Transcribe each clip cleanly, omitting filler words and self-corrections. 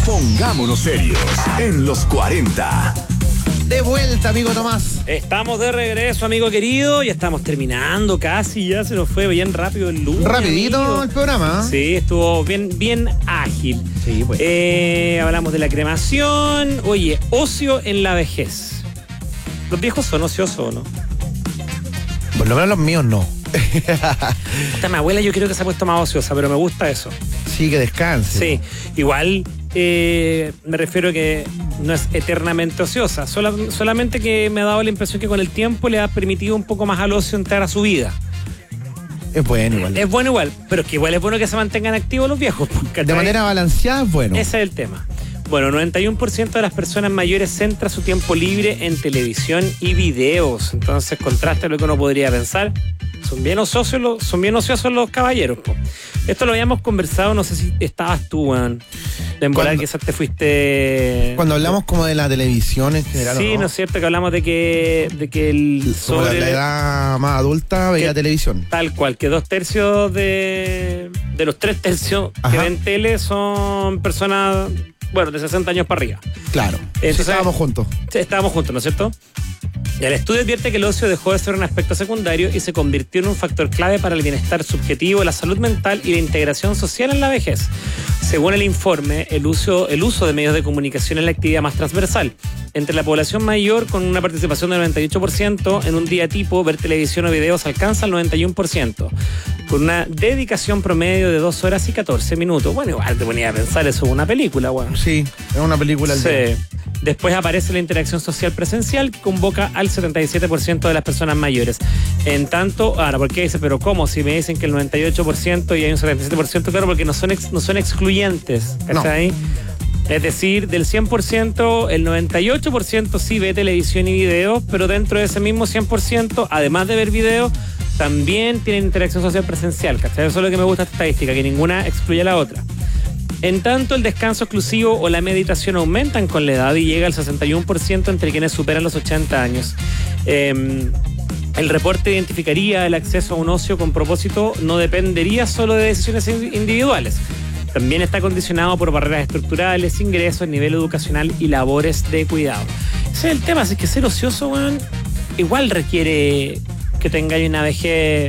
Pongámonos serios en los 40. De vuelta, amigo Tomás. Estamos de regreso, amigo querido. Ya estamos terminando casi. Ya se nos fue bien rápido el lunes. Rapidito amigo. el programa. Sí, estuvo bien ágil. Sí, pues. Hablamos de la cremación. Oye, ocio en la vejez. ¿Los viejos son ociosos o no? Por lo menos los míos no. Hasta mi abuela yo creo que se ha puesto más ociosa, pero me gusta eso. Sí, que descanse. Sí, igual me refiero que no es eternamente ociosa, solamente que me ha dado la impresión que con el tiempo le ha permitido un poco más al ocio entrar a su vida. Es bueno igual. Es bueno igual, pero es que igual es bueno que se mantengan activos los viejos. De manera balanceada es bueno. Ese es el tema. Bueno, 91% de las personas mayores centra su tiempo libre en televisión y videos. Entonces, contraste lo que uno podría pensar. Son bien ociosos los caballeros, po. Esto lo habíamos conversado, no sé si estabas tú, man. En volar quizás te fuiste... Cuando hablamos como de la televisión en general. Sí, ¿no es cierto? Que hablamos de que sobre la edad más adulta veía televisión. Tal cual, que 2/3 de los 3/3 que ven tele son personas, bueno, de 60 años para arriba. Claro. Entonces, estábamos juntos. Sí, estábamos juntos, ¿no es cierto? Y el estudio advierte que el ocio dejó de ser un aspecto secundario y se convirtió en un factor clave para el bienestar subjetivo, la salud mental y la integración social en la vejez. Según el informe, el uso de medios de comunicación es la actividad más transversal. Entre la población mayor, con una participación del 98%, en un día tipo, ver televisión o videos alcanza el 91%, con una dedicación promedio de 2 horas y 14 minutos. Bueno, igual te ponía a pensar, eso es una película, bueno. Sí, es una película al día. Después aparece la interacción social presencial, que convoca al 77% de las personas mayores. En tanto, ahora, ¿por qué dice? Pero ¿cómo? Si me dicen que el 98% y hay un 77%, claro, porque no son excluyentes, ¿cachai? No. Es decir, del 100%, el 98% sí ve televisión y videos, pero dentro de ese mismo 100%, además de ver videos, también tienen interacción social presencial, ¿cachai? Eso es lo que me gusta de esta estadística, que ninguna excluye a la otra. En tanto, el descanso exclusivo o la meditación aumentan con la edad y llega al 61% entre quienes superan los 80 años. El reporte identificaría el acceso a un ocio con propósito no dependería solo de decisiones individuales. También está condicionado por barreras estructurales, ingresos, nivel educacional y labores de cuidado. Ese es el tema, es que ser ocioso, bueno, igual requiere que tengáis una vejez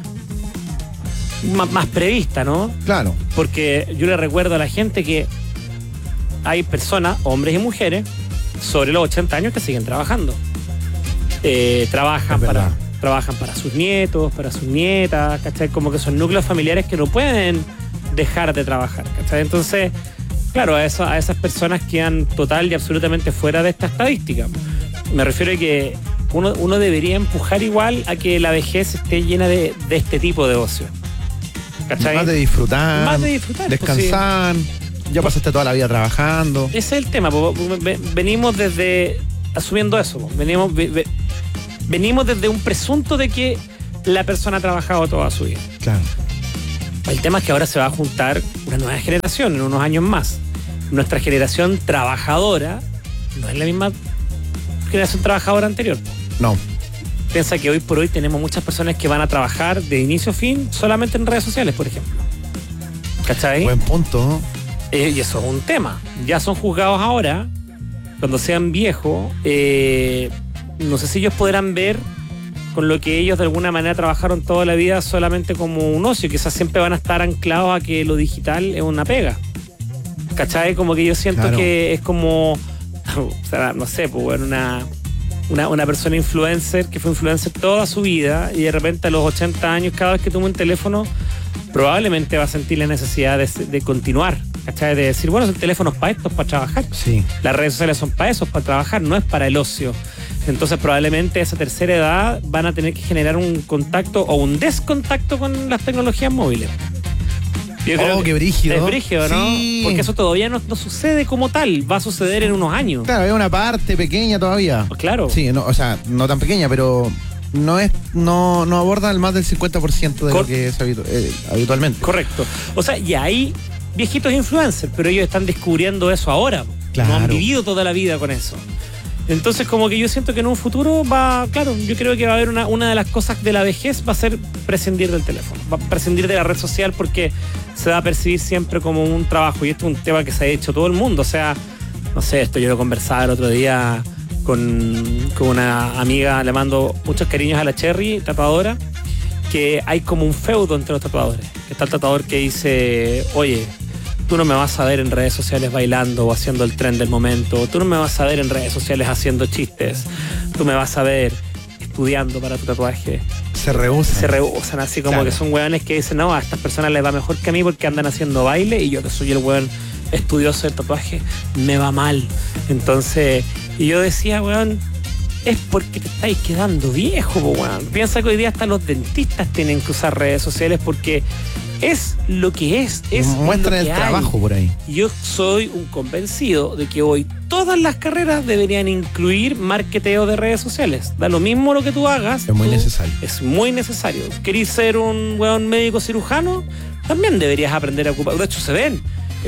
más prevista, ¿no? Claro. Porque yo le recuerdo a la gente que hay personas, hombres y mujeres, sobre los 80 años que siguen trabajando. Trabajan para sus nietos, para sus nietas, ¿cachai? Como que son núcleos familiares que no pueden dejar de trabajar, ¿cachai? Entonces, claro, a esas personas quedan total y absolutamente fuera de esta estadística. Me refiero a que uno debería empujar igual a que la vejez esté llena de este tipo de ocio. ¿Cachai? Más de disfrutar, descansar, pues sí. Ya pasaste toda la vida trabajando. Ese es el tema, venimos desde, asumiendo eso, venimos desde un presunto de que la persona ha trabajado toda su vida. Claro. El tema es que ahora se va a juntar una nueva generación, en unos años más. Nuestra generación trabajadora no es la misma generación trabajadora anterior. No. Piensa que hoy por hoy tenemos muchas personas que van a trabajar de inicio a fin solamente en redes sociales, por ejemplo. ¿Cachai? Buen punto. Y eso es un tema. Ya son juzgados ahora, cuando sean viejos. No sé si ellos podrán ver con lo que ellos de alguna manera trabajaron toda la vida solamente como un ocio. Quizás siempre van a estar anclados a que lo digital es una pega. ¿Cachai? Como que yo siento que es como, o sea, no sé, pues bueno, una persona influencer que fue influencer toda su vida y de repente a los 80 años cada vez que toma un teléfono probablemente va a sentir la necesidad de continuar, ¿cachai? De decir, bueno, el teléfono es para esto, es para trabajar. Sí. Las redes sociales son para eso, es para trabajar, no es para el ocio. Entonces probablemente a esa tercera edad van a tener que generar un contacto o un descontacto con las tecnologías móviles. Qué brígido. Es brígido, ¿no? Sí. Porque eso todavía no sucede como tal. Va a suceder en unos años. Claro, es una parte pequeña todavía. Claro. Sí, no, o sea, no tan pequeña, pero no aborda el más del 50% de lo que es habitualmente. Correcto. O sea, y hay viejitos influencers, pero ellos están descubriendo eso ahora. Claro. No han vivido toda la vida con eso. Entonces como que yo siento que en un futuro yo creo que va a haber una de las cosas de la vejez va a ser prescindir del teléfono, va a prescindir de la red social porque se va a percibir siempre como un trabajo y esto es un tema que se ha hecho todo el mundo, o sea, no sé, esto yo lo conversaba el otro día con una amiga, le mando muchos cariños a la Cherry, tatuadora, que hay como un feudo entre los tatuadores. Está el tatuador que dice, oye, tú no me vas a ver en redes sociales bailando o haciendo el tren del momento, tú no me vas a ver en redes sociales haciendo chistes, tú me vas a ver estudiando para tu tatuaje. Se rehusan así como que son hueones que dicen, no, a estas personas les va mejor que a mí porque andan haciendo baile y yo que soy el hueón estudioso del tatuaje, me va mal. Entonces, y yo decía, hueón, es porque te estáis quedando viejo, weón. Piensa que hoy día hasta los dentistas tienen que usar redes sociales porque es lo que es muestran lo que el trabajo por ahí. Yo soy un convencido de que hoy todas las carreras deberían incluir marketeo de redes sociales. Da lo mismo lo que tú hagas. Es muy necesario. Es muy necesario. ¿Querís ser un weón médico cirujano? También deberías aprender a ocupar. De hecho, se ven.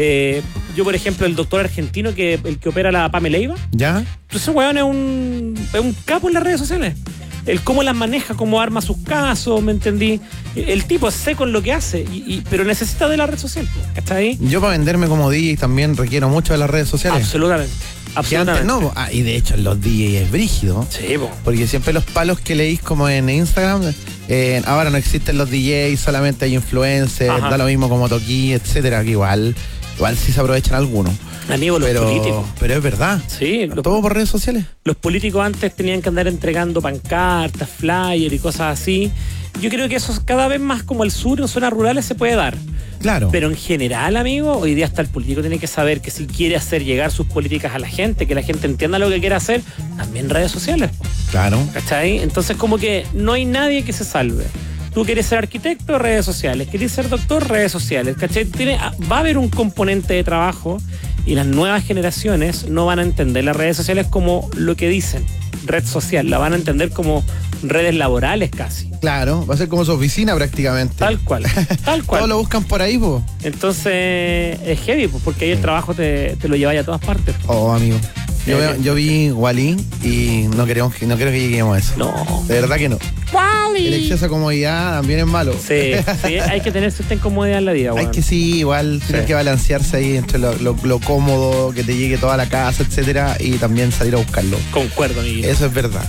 Yo, por ejemplo, el doctor argentino el que opera la Pamela Leiva. ¿Ya? Ese weón es un capo en las redes sociales. El cómo las maneja, cómo arma sus casos, ¿me entendí? El tipo es seco en lo que hace, pero necesita de la red social. ¿Está ahí? Yo para venderme como DJ también requiero mucho de las redes sociales. Absolutamente. Antes no, y de hecho en los DJs es brígido. Sí, po. Porque siempre los palos que leís como en Instagram, ahora no existen los DJs, solamente hay influencers, Ajá. Da lo mismo como Toki, etcétera, que igual sí se aprovechan algunos. Amigos, los políticos. Pero es verdad. Sí. Todo por redes sociales. Los políticos antes tenían que andar entregando pancartas, flyers y cosas así. Yo creo que eso cada vez más como el sur, en zonas rurales, se puede dar. Claro. Pero en general, amigo, hoy día hasta el político tiene que saber que si quiere hacer llegar sus políticas a la gente, que la gente entienda lo que quiere hacer, también redes sociales. Claro. ¿Cachai? Entonces como que no hay nadie que se salve. Tú quieres ser arquitecto, redes sociales. Quieres ser doctor, redes sociales. ¿Cachai? Va a haber un componente de trabajo y las nuevas generaciones no van a entender las redes sociales como lo que dicen, red social. La van a entender como redes laborales casi. Claro, va a ser como su oficina prácticamente. Tal cual. Todos lo buscan por ahí, po. Entonces es heavy, pues, porque ahí el trabajo te lo lleváis a todas partes. Oh, amigo. Yo vi Wall-E y no creo que lleguemos a eso. No. De verdad que no. El exceso de comodidad también es malo. Sí, hay que tener cierta incomodidad en la vida, Hay bueno. que igual tener que balancearse ahí entre lo cómodo, que te llegue toda la casa, etcétera, y también salir a buscarlo. Concuerdo, amiguito. Eso es verdad.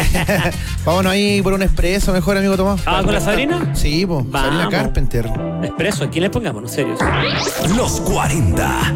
Vámonos ahí por un expreso, mejor, amigo Tomás. ¿Con la Sabrina? Sí, pues. Sabrina Vamos. Carpenter. Expreso, ¿a quién le pongamos? En serio. Los 40.